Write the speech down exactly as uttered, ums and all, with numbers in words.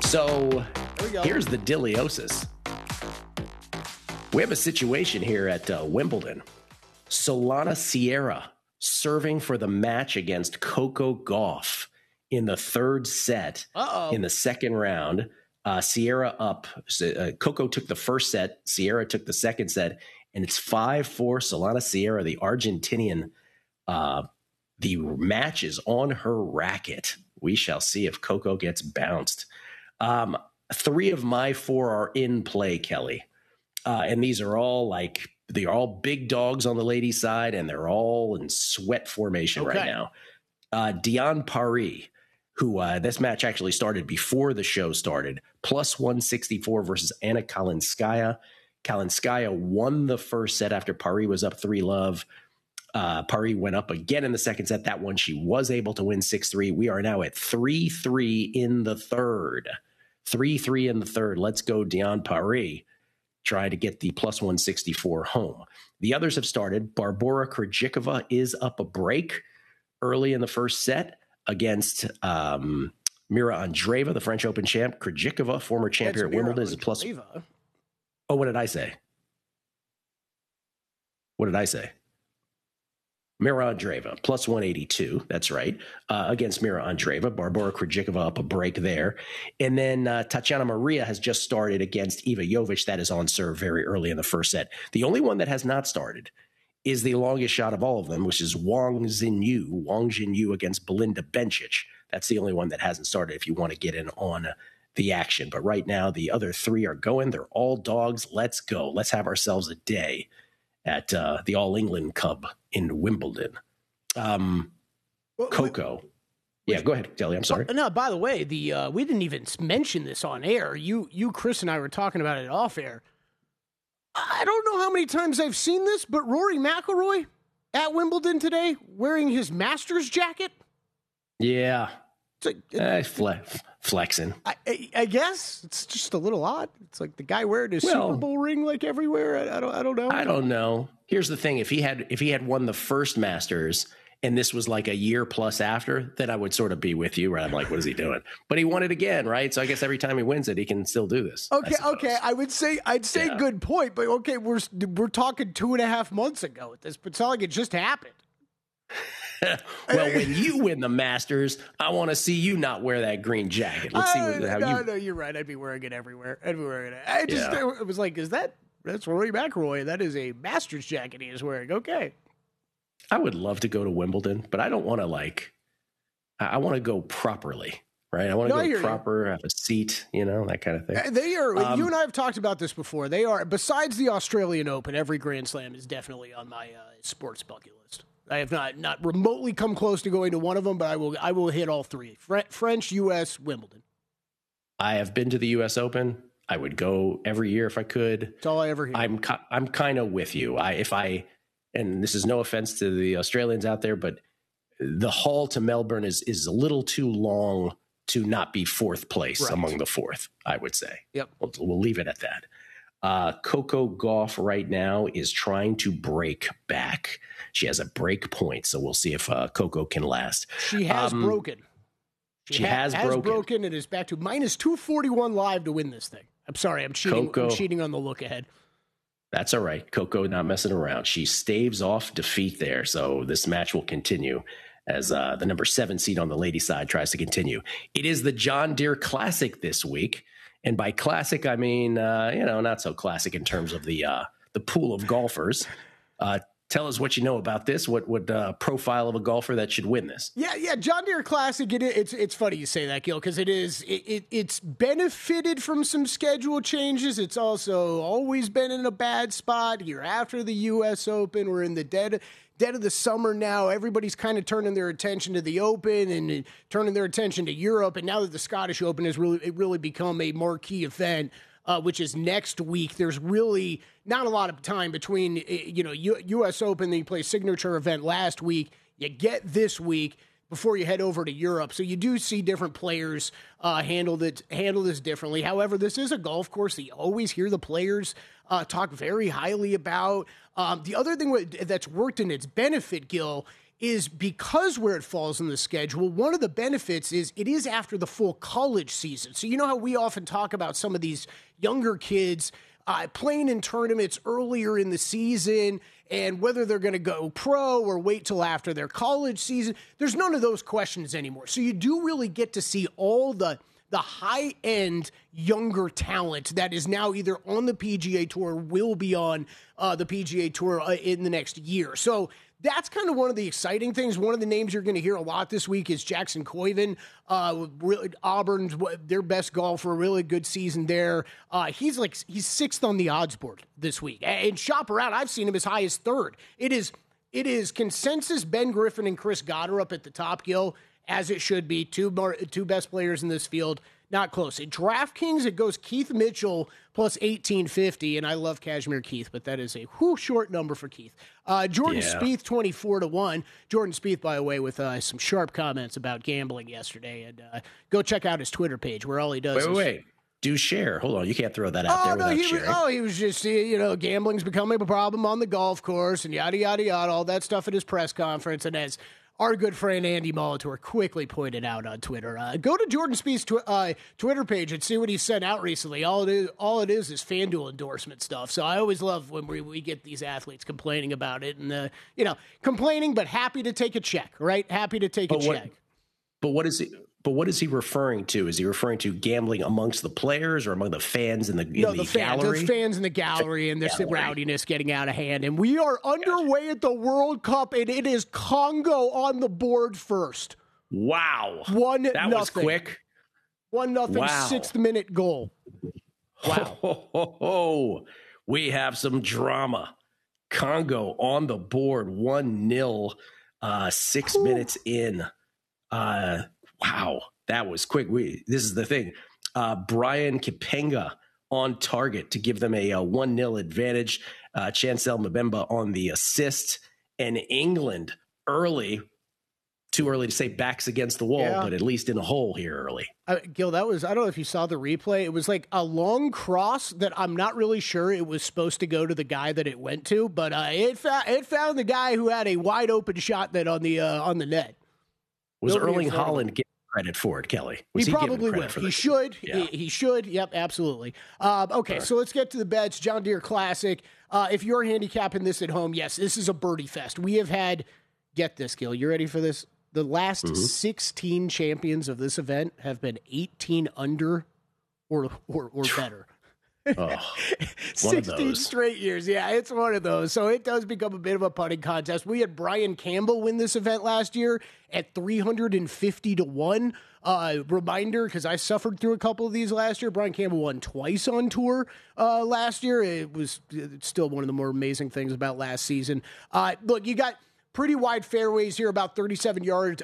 So here's the Diliosis. We have a situation here at uh, Wimbledon. Solana Sierra serving for the match against Coco Gauff in the third set. Uh-oh. In the second round. Uh, Sierra up. Uh, Coco took the first set. Sierra took the second set. And it's five four Solana Sierra, the Argentinian. Uh, the match is on her racket. We shall see if Coco gets bounced. Um, three of my four are in play, Kelly. Uh, and these are all like, they're all big dogs on the ladies' side, and they're all in sweat formation okay. right now. Uh, Diane Paris, who uh, this match actually started before the show started, plus one sixty-four versus Anna Kalinskaya. Kalinskaya won the first set after Paris was up three love. Uh, Paris went up again in the second set. That one she was able to win six three. We are now at three three in the third. three three in the third. Let's go Diane Paris. Try to get the plus one sixty-four home. The others have started. Barbora Krejcikova is up a break early in the first set against um, Mira Andreeva, the French Open champ. Krejcikova, former champion at Wimbledon, is a plus. Oh, what did I say? What did I say? Mira Andreeva, plus one eighty-two. That's right. Uh, against Mira Andreeva. Barbora Krejcikova up a break there. And then uh, Tatiana Maria has just started against Iva Jovic. That is on serve very early in the first set. The only one that has not started is the longest shot of all of them, which is Wang Xinyu. Wang Xinyu against Belinda Bencic. That's the only one that hasn't started if you want to get in on the action. But right now, the other three are going. They're all dogs. Let's go. Let's have ourselves a day at uh, the All England Cup in Wimbledon. Um, well, Coco. Wait, yeah, go ahead, Kelly. I'm sorry. Oh, no, by the way, the uh, we didn't even mention this on air. You, you, Chris, and I were talking about it off air. I don't know how many times I've seen this, but Rory McIlroy at Wimbledon today wearing his Masters jacket. Yeah. It's like, it, uh, fle- flexing. I, I, I guess it's just a little odd. It's like the guy wearing his well, Super Bowl ring like everywhere. I, I don't. I don't know. I don't know. Here's the thing: if he had, if he had won the first Masters, and this was like a year plus after, then I would sort of be with you. Right? I'm like, what is he doing? But he won it again, right? So I guess every time he wins it, he can still do this. Okay. I okay. I would say, I'd say, yeah. Good point. But okay, we're we're talking two and a half months ago at this, but it's not like it just happened. Well, when you win the Masters, I want to see you not wear that green jacket. Let's see what, how no, you. No, you're right. I'd be wearing it everywhere. I'd be wearing it. I just, yeah. it was like, is that that's Rory McIlroy? That is a Masters jacket he is wearing. Okay. I would love to go to Wimbledon, but I don't want to like. I, I want to go properly, right? I want to no, go proper, you. have a seat, you know, that kind of thing. They are. Um, you and I have talked about this before. They are. Besides the Australian Open, every Grand Slam is definitely on my uh, sports bucket list. I have not not remotely come close to going to one of them, but I will I will hit all three. Fre- French, U S, Wimbledon. I have been to the U S Open. I would go every year if I could. That's all I ever hear. I'm I'm kind of with you. I if I and this is no offense to the Australians out there, but the haul to Melbourne is is a little too long to not be fourth place right. among the fourth, I would say. Yep. We'll, we'll leave it at that. Uh, Coco Gauff right now is trying to break back. She has a break point, so we'll see if uh, Coco can last. She has um, broken. She, she ha- has, has broken. broken and is back to minus two forty-one live to win this thing. I'm sorry, I'm cheating. Coco, I'm cheating on the look ahead. That's all right. Coco not messing around. She staves off defeat there, so this match will continue as uh, the number seven seed on the ladies' side tries to continue. It is the John Deere Classic this week. And by classic, I mean, uh, you know, not so classic in terms of the uh, the pool of golfers. Uh, tell us what you know about this. What what uh, profile of a golfer that should win this? Yeah, yeah, John Deere Classic. It, it's it's funny you say that, Gil, because it is it, it it's benefited from some schedule changes. It's also always been in a bad spot here after the U S Open. We're in the dead. Dead of the summer now. Everybody's kind of turning their attention to the Open and turning their attention to Europe. And now that the Scottish Open has really it really become a marquee event, uh, which is next week, there's really not a lot of time between, you know, U- U.S. Open, then you play signature event last week. You get this week before you head over to Europe. So you do see different players uh, handle, it, handle this differently. However, this is a golf course that you always hear the players uh, talk very highly about. Um, the other thing that's worked in its benefit, Gil, is because where it falls in the schedule, one of the benefits is it is after the full college season. So you know how we often talk about some of these younger kids uh, playing in tournaments earlier in the season and whether they're going to go pro or wait till after their college season. There's none of those questions anymore. So you do really get to see all the the high-end younger talent that is now either on the P G A Tour or will be on uh, the P G A Tour uh, in the next year. So that's kind of one of the exciting things. One of the names you're going to hear a lot this week is Jackson Koiven. Uh, really, Auburn's their best golfer, really good season there. Uh, he's like he's sixth on the odds board this week. And shop around, I've seen him as high as third. It is it is consensus Ben Griffin and Chris Goddard up at the top, Gil, as it should be. Two more, two best players in this field. Not close. At DraftKings, it goes Keith Mitchell plus eighteen fifty, and I love Kashmir Keith, but that is a whoo short number for Keith. Uh, Jordan yeah. Spieth, twenty-four to one. Jordan Spieth, by the way, with uh, some sharp comments about gambling yesterday, and uh, go check out his Twitter page where all he does wait, is... Wait, wait. Do share. Hold on. You can't throw that out oh, there no, without he sharing. Was, oh, he was just, you know, gambling's becoming a problem on the golf course and yada, yada, yada, all that stuff at his press conference, and as our good friend Andy Molitor quickly pointed out on Twitter. Uh, go to Jordan Spieth's tw- uh, Twitter page and see what he sent out recently. All it is, all it is, is FanDuel endorsement stuff. So I always love when we, we get these athletes complaining about it, and uh, you know, complaining but happy to take a check, right? Happy to take but a what, check. But what is he? But what is he referring to? Is he referring to gambling amongst the players or among the fans in the, in no, the, the fans, gallery? The fans in the gallery and this rowdiness getting out of hand. And we are underway at the World Cup, and it is Congo on the board first. Wow. One that nothing. was quick. One nothing, wow. sixth minute goal. Wow. Ho, ho, ho. We have some drama. Congo on the board, one nil, uh, six Ooh. minutes in. Uh, wow, that was quick. We this is the thing. Uh, Brian Kipenga on target to give them a, a one nil advantage. Uh, Chancel Mbemba on the assist. And England early, too early to say backs against the wall, yeah. but at least in a hole here early. Uh, Gil, that was, I don't know if you saw the replay. It was like a long cross that I'm not really sure it was supposed to go to the guy that it went to, but uh, it, fa- it found the guy who had a wide open shot that on the uh, on the net. Was Nobody Erling Haaland getting credit for it, Kelly? Was he, he probably will. He should. Yeah. He, he should. Yep, absolutely. Uh, okay, sure. So let's get to the bets. John Deere Classic. Uh, if you're handicapping this at home, yes, this is a birdie fest. We have had, get this, Gil, you ready for this? The last mm-hmm. sixteen champions of this event have been eighteen under or or, or better. Oh, sixteen straight years. Yeah, it's one of those. So it does become a bit of a putting contest. We had Brian Campbell win this event last year at three hundred fifty to one. Uh, reminder, because I suffered through a couple of these last year. Brian Campbell won twice on tour uh, last year. It was it's still one of the more amazing things about last season. Uh, look, you got pretty wide fairways here, about thirty-seven yards